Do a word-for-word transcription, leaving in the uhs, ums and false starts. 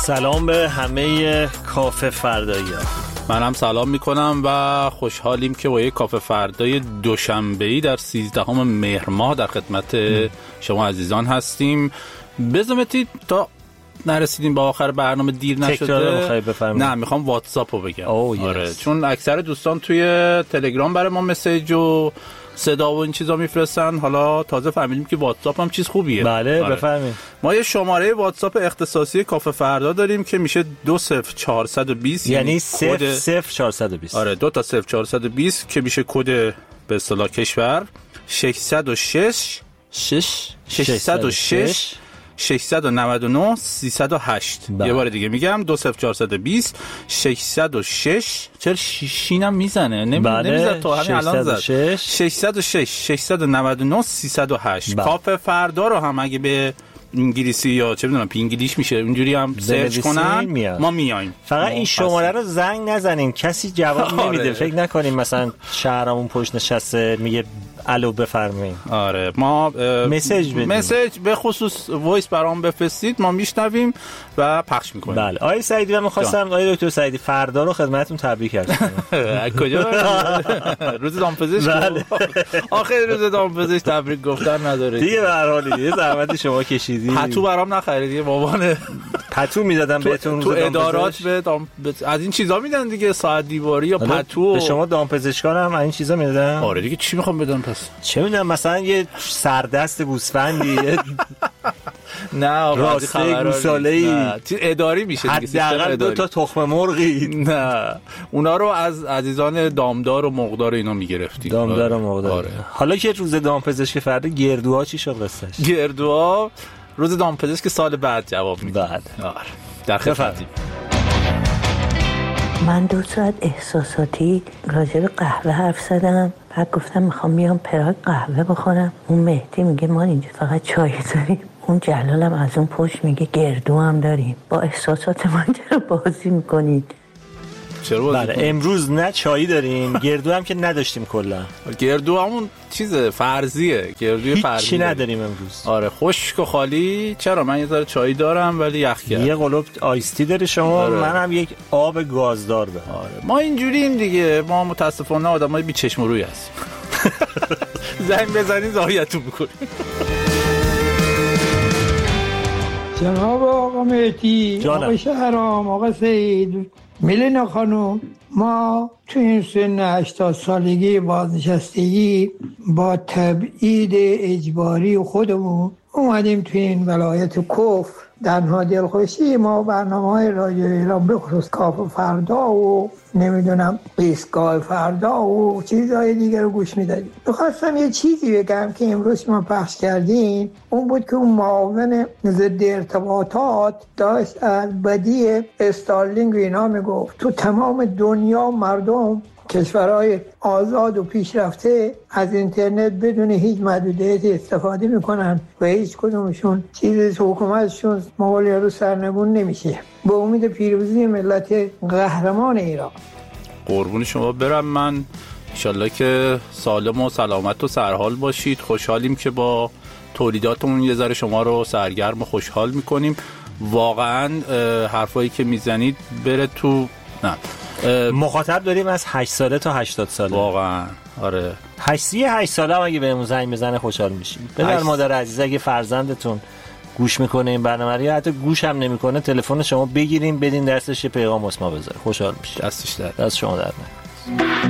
سلام به همه کافه فردایی‌ها. من هم سلام میکنم و خوشحالیم که با یک کافه فردای دوشنبه‌ای در سیزدهم مهر ماه در خدمت م. شما عزیزان هستیم. بزمتید تا نرسیدیم با آخر برنامه دیر نشده. نه میخوام واتساپ رو بگم. آره چون اکثر دوستان توی تلگرام برای ما مسیج و صدا و این چیزا میفرستن، حالا تازه فهمیدیم که واتساپ هم چیز خوبیه. بله آره. بفرمایید. ما یه شماره واتساپ اختصاصی کافه فردا داریم که میشه دو صفر چهارصد و بیست، یعنی صفر صفر چهارصد و بیست. آره دو تا صفر چهارصد و بیست که میشه کد به اصطلاح کشور. ششصد و شش شش ششصد و شش ششصد و نود و نه سیصد و هشت. یه بار دیگه میگم دو صفر چهارصد و بیست ششصد و شش. چرا شیشینم میزنه؟ نمیزنه تو همین الان زد. ششصد و شش ششصد و نود و نه سیصد و هشت. کافه فردا رو هم اگه به انگلیسی یا چه میدونم پینگلیش میشه اونجوری هم سرچ کنن میاد. ما میایم. فقط این شماره رو زنگ نزنین، کسی جواب نمیده. فکر نکنین مثلا شهرمون پشت نشسته میگه الو بفرمایید. آره ما مسیج بدیم، مسیج به خصوص وایس برام بفرستید، ما میشنویم و پخش میکنیم. بله آقای سعیدی، من می‌خواستم آقای دکتر سعیدی فردا رو خدمتتون تبریک عرض کنم. از کجا؟ روز دامپزشک. بله آخر روز دامپزشک تبریک گفتن نداره دیگه. به هر حال دیگه زحمت شما کشیدی. پتو برام نخریدی بابان؟ پتو میدادم بهتون تو ادارات به دام... از این چیزا میدن دیگه، ساعت دیواری یا پتو. به شما دامپزشکان هم این چیزا میدادن؟ آره دیگه چی میخوام بدم پس؟ چه میدونم مثلا یه سردست گوسفندی نه راسته گوساله‌ای اداری میشه دیگه، حداقل دو تا تخم مرغی. نه اونا رو از عزیزان دامدار و مقدار اینا میگرفتیم. دامدار و مقدار. آره. حالا که روز دامپزشک فردا، گردوها چی شد قصهش؟ گردوها روز دامپزشک سال بعد جواب میده. بعد آره در خدمتیم. من دو ساعت احساساتی راجع به قهوه حرف زدم، بعد گفتم میخوام بیام پراگ قهوه بخورم. اون مهدی میگه ما اینجا فقط چای داریم، اون جلالم از اون پشت میگه گردو هم داریم. با احساسات من چرا بازی میکنید؟ بله امروز نه چایی داریم، گردو هم که نداشتیم کلا. گردو همون چیز فرضیه، گردوی فرضی چی نداریم امروز. آره خشک و خالی. چرا من یه ذره چایی دارم ولی یخ کرد. یه قلوب آیستی داری شما. آره. منم یک آب گازدار دارم. آره ما اینجوریم دیگه، ما متاسفانه آدمای بی چشم و روی هستیم. زنگ بزنید زایتون میکنیم. جناب آقا مهدی، آقا شهرام، آقا سعید، میلینا خانم، ما تو این سن هشتاد سالگی بازنشستگی با تبعید اجباری خودمون اومدیم تو این ولایت کفر. درها دلخوشی ما برنامه‌های رادیو ایران به خصوص کافه فردا و نمیدونم ایستگاه فردا و چیزهای دیگر رو گوش میدادیم. میخواستم یه چیزی بگم که امروز ما پخش کردیم، اون بود که اون معاون ضد ارتباطات داشت از بدی استارلینگ و اینا میگفت تو تمام دنیا مردم کشورهای آزاد و پیشرفته از اینترنت بدون هیچ محدودیتی استفاده میکنن و هیچ کدومشون چیزی حکومتشون مغولی رو سرنگون نمیشه. به امید پیروزی ملت قهرمان ایران. قربون شما برم. من انشالله که سالم و سلامت و سرحال باشید. خوشحالیم که با تولیداتمون یه ذره شما رو سرگرم و خوشحال میکنیم. واقعا حرفایی که میزنید بره تو. نه مخاطب داریم از هشت ساله تا هشتاد ساله. واقعا آره هشت هشت ساله هم اگه بهمون زنگ بزنه خوشحال میشیم. پدر مادر عزیز اگه فرزندتون گوش میکنه این برنامه رو یا حتی گوش هم نمیکنه، تلفن شما بگیریم بدین دستش یه پیغام واسه ما بذاره، خوشحال میشه. دستش در دست شما در نکنه.